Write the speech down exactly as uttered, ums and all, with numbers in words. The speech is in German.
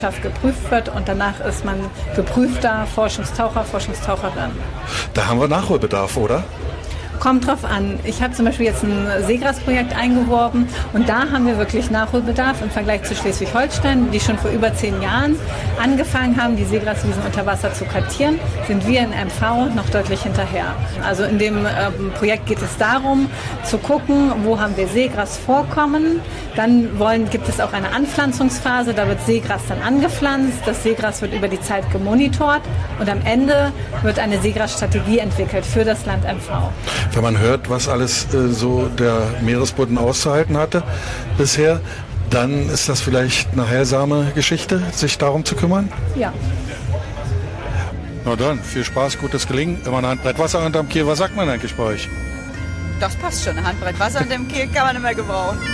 geprüft wird und danach ist man geprüfter Forschungstaucher, Forschungstaucherin. Da haben wir Nachholbedarf, oder? Kommt drauf an. Ich habe zum Beispiel jetzt ein Seegrasprojekt eingeworben und da haben wir wirklich Nachholbedarf im Vergleich zu Schleswig-Holstein, die schon vor über zehn Jahren angefangen haben, die Seegraswiesen unter Wasser zu kartieren, sind wir in M V noch deutlich hinterher. Also in dem ähm, Projekt geht es darum, zu gucken, wo haben wir Seegrasvorkommen. Dann wollen, gibt es auch eine Anpflanzungsphase, da wird Seegras dann angepflanzt, das Seegras wird über die Zeit gemonitort und am Ende wird eine Seegrasstrategie entwickelt für das Land M V. Wenn man hört, was alles äh, so der Meeresboden auszuhalten hatte bisher, dann ist das vielleicht eine heilsame Geschichte, sich darum zu kümmern? Ja. Na dann, viel Spaß, gutes Gelingen. Immer ein Handbrett Wasser unterm Kiel. Was sagt man eigentlich bei euch? Das passt schon. Ein Handbrett Wasser unter dem Kiel kann man immer gebrauchen.